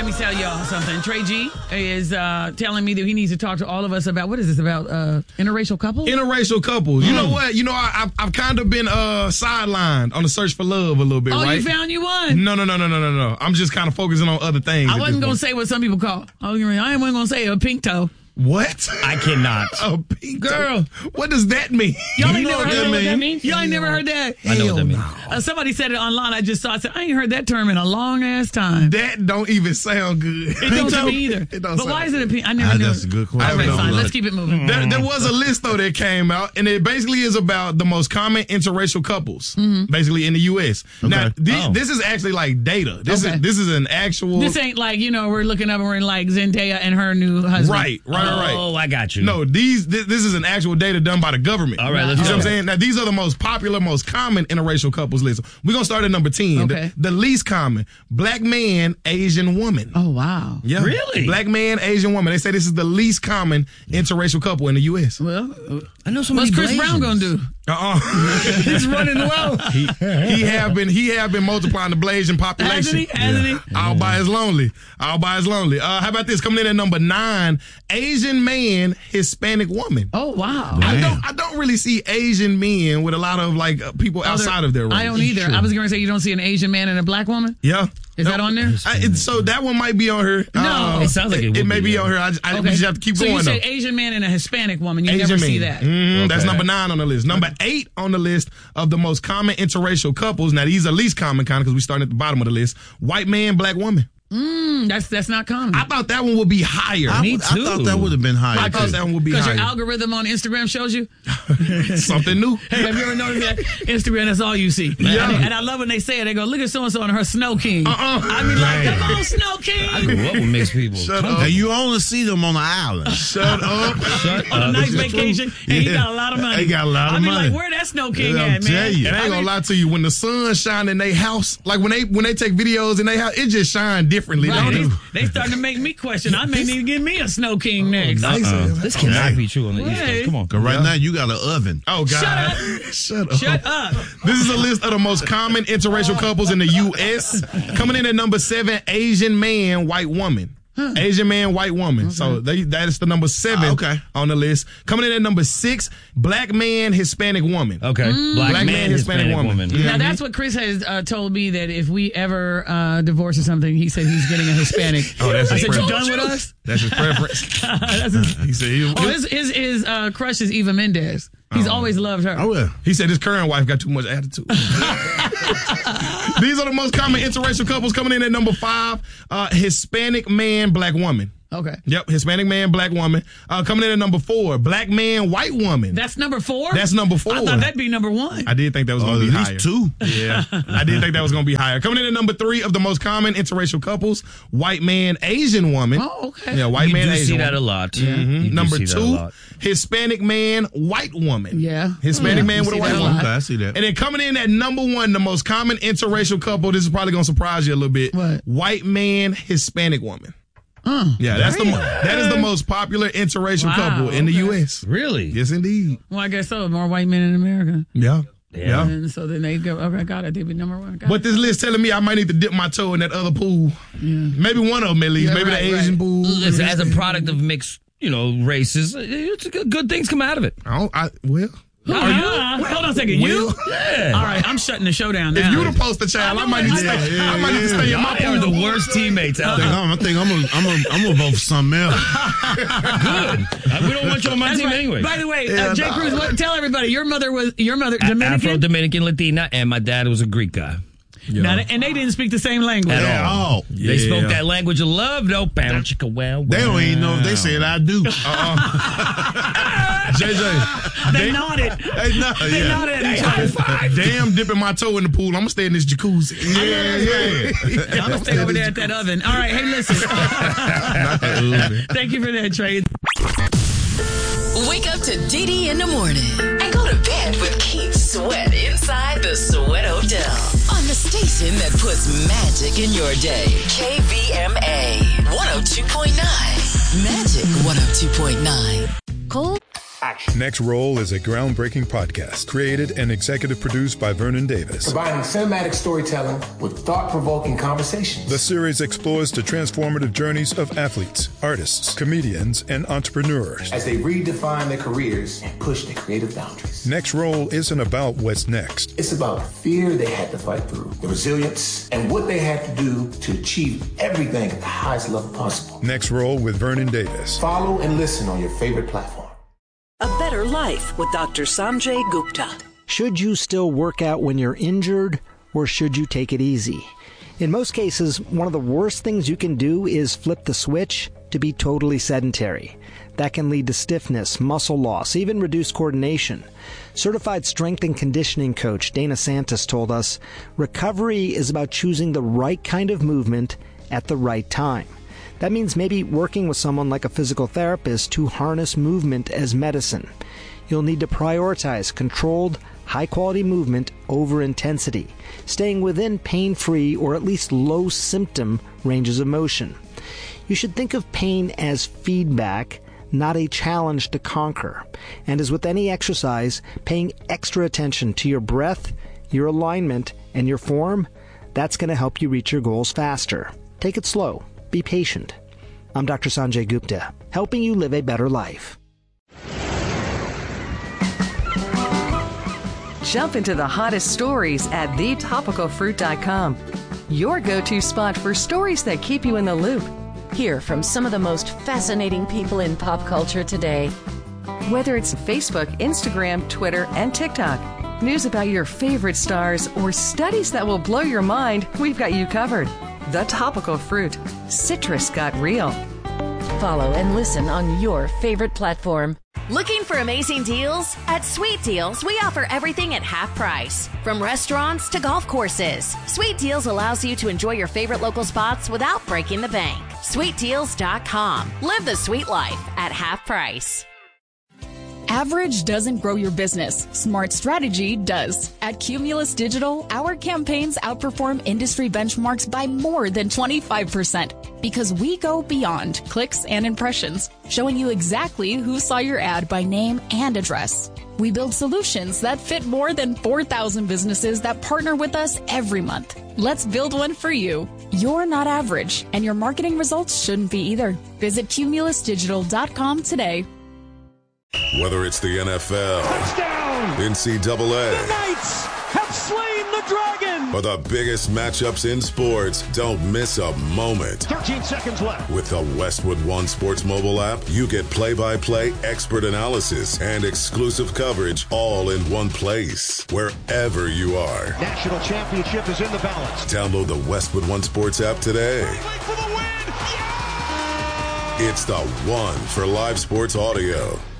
let me tell y'all something. Trey G is telling me that he needs to talk to all of us about, what is this, about interracial couples? Interracial couples. You know what? I've kind of been sidelined on the search for love a little bit, right? Oh, you found you one? No. I'm just kind of focusing on other things. I wasn't going to say what some people call. I wasn't going to say a pink toe. What? I cannot. A pink Girl. What does that mean? Y'all ain't never heard what that means? Y'all ain't never heard that? I know what that means. Somebody said it online. I just saw it. I ain't heard that term in a long ass time. That don't even sound good. It don't to me either. It don't but why is it a pink? I never knew. That's a good question. Okay, fine. Let's keep it moving. There was a list, though, that came out, and it basically is about the most common interracial couples, basically, in the U.S. Now, this is actually like data. This is an actual... This ain't like, we're looking up and we're like Zendaya and her new husband. Right. Oh, I got you. No, this is an actual data done by the government. All right, you let's know go. what I'm saying? Now, these are the most popular, most common interracial couples list. We're going to start at number 10. Okay. The least common, black man, Asian woman. Oh, wow. Yeah. Really? Black man, Asian woman. They say this is the least common interracial couple in the U.S. Well, I know so many what's Chris Brown going to do? He's running low. He have been multiplying the Blasian population. Hasn't he? All by his lonely. How about this? Coming in at number 9, Asian man, Hispanic woman. Oh, wow. I don't really see Asian men with a lot of people outside of their race. I don't either. I was going to say you don't see an Asian man and a black woman? Yeah. Is that on there? So that one might be on her. No. It sounds like it may be on her. We just have to keep so going. So you though. said Asian man and a Hispanic woman. You Asian never man. see that. That's number 9 on the list. Number 8 on the list of the most common interracial couples. Now, these are least common kind of because we started at the bottom of the list. White man, black woman. That's not common. I thought that one would be higher. Me too. I thought that would have been higher. I thought that one would be Because higher. your algorithm on Instagram shows you. Something new. Hey, have you ever noticed that? Instagram, that's all you see. Yeah. And I love when they say it. They go, look at so-and-so and her Snow King. I mean, like, come on, Snow King. I grew up with mixed people. Shut up. Now, you only see them on the island. Shut up. On a nice vacation, and he got a lot of money. He got a lot of I mean, money. like, where that Snow King Yeah, at, I'll man? tell you. And I ain't gonna lie to you, when the sun shine in their house, like when they take videos in their house, it just shine differently, don't it? They starting to make me question. I may need to give me a Snow King next. This cannot be true on the East Hey. Coast. Come on. Because right now, you got an oven. Oh, God. Shut up. Shut up. This is a list of the most common interracial couples in the U.S. Coming in at number 7, Asian man, white woman. Asian man, white woman. So that is the number 7 on the list. Coming in at number 6, black man, Hispanic woman. Okay. Black man, Hispanic woman. Now, that's what Chris has told me, that if we ever divorce or something, he said he's getting a Hispanic. That's I his said, you preference. done with us? That's his preference. That's his, He said his crush is Eva Mendes. He's always loved her. Oh, yeah. he said his current wife got too much attitude. These are the most common interracial couples. Coming in at number 5, Hispanic man, black woman. Okay. Yep, Hispanic man, black woman. Coming in at number 4, black man, white woman. That's number 4? That's number 4. I thought that'd be number 1. I did think that was going to At be least higher. 2. Yeah, I did think that was going to be higher. Coming in at number 3 of the most common interracial couples, white man, Asian woman. Oh, okay. Yeah, white You man, do Asian see that a woman. lot. Mhm. You do Number see that a 2, lot. Hispanic man, white woman. Yeah. Hispanic man You with a see white that a woman. lot. Okay, I see that. And then coming in at number 1, the most common interracial couple, this is probably going to surprise you a little bit. What? White man, Hispanic woman. Yeah, that is the most popular interracial Wow, couple in the okay. U.S. Really? Yes, indeed. Well, I guess so. More white men in America. Yeah. Yeah. And so then they go, okay, got it. They be number 1. Got But it. this list telling me I might need to dip my toe in that other pool. Maybe one of them at least. Yeah, Maybe right, the Asian right. pool. Listen, as a product of mixed, races, it's good things come out of it. Well, hold on a second. You? Yeah. All right, I'm shutting the show down now. If you the poster child, I might need to stay in my Y'all are pool. the worst teammates out there. I think I'm gonna vote for something else. Good. We don't want you on my That's team right. anyway. By the way, Jay Cruz, tell everybody, your mother Dominican? Afro-Dominican Latina, and my dad was a Greek guy. Now, and they didn't speak the same language. At all. Oh, They spoke that language of love, though. Bow, chicka, wow, they don't even know if they said I do. JJ. They nodded. They know, They nodded at each other. Damn, dipping my toe in the pool. I'm going to stay in this jacuzzi. I'm going to stay over there at that oven. All right, hey, listen. Thank you for that, Trey. Wake up to DD in the morning and go to bed with Keith Sweat inside the Sweat Hotel on the station that puts magic in your day. KVMA 102.9. Magic 102.9. Cold? action. Next Roll is a groundbreaking podcast created and executive produced by Vernon Davis. Combining cinematic storytelling with thought-provoking conversations. The series explores the transformative journeys of athletes, artists, comedians, and entrepreneurs as they redefine their careers and push their creative boundaries. Next Roll isn't about what's next. It's about the fear they had to fight through, the resilience, and what they had to do to achieve everything at the highest level possible. Next Roll with Vernon Davis. Follow and listen on your favorite platform. A Better Life with Dr. Sanjay Gupta. Should you still work out when you're injured, or should you take it easy? In most cases, one of the worst things you can do is flip the switch to be totally sedentary. That can lead to stiffness, muscle loss, even reduced coordination. Certified strength and conditioning coach Dana Santos told us, recovery is about choosing the right kind of movement at the right time. That means maybe working with someone like a physical therapist to harness movement as medicine. You'll need to prioritize controlled, high-quality movement over intensity, staying within pain-free or at least low-symptom ranges of motion. You should think of pain as feedback, not a challenge to conquer. And as with any exercise, paying extra attention to your breath, your alignment, and your form, that's going to help you reach your goals faster. Take it slow. Be patient. I'm Dr. Sanjay Gupta, helping you live a better life. Jump into the hottest stories at thetopicalfruit.com. Your go-to spot for stories that keep you in the loop. Hear from some of the most fascinating people in pop culture today. Whether it's Facebook, Instagram, Twitter, and TikTok, news about your favorite stars, or studies that will blow your mind, we've got you covered. The Topical Fruit. Citrus got real. Follow and listen on your favorite platform. Looking for amazing deals? At Sweet Deals, we offer everything at half price. From restaurants to golf courses, Sweet Deals allows you to enjoy your favorite local spots without breaking the bank. SweetDeals.com. Live the sweet life at half price. Average doesn't grow your business. Smart strategy does. At Cumulus Digital, our campaigns outperform industry benchmarks by more than 25% because we go beyond clicks and impressions, showing you exactly who saw your ad by name and address. We build solutions that fit more than 4,000 businesses that partner with us every month. Let's build one for you. You're not average, and your marketing results shouldn't be either. Visit cumulusdigital.com today. Whether it's the NFL, touchdown, NCAA, the Knights have slain the dragon, or the biggest matchups in sports, don't miss a moment. 13 seconds left. With the Westwood One Sports mobile app, you get play-by-play expert analysis and exclusive coverage all in one place, wherever you are. National championship is in the balance. Download the Westwood One Sports app today. For the win. Yeah! It's the one for live sports audio.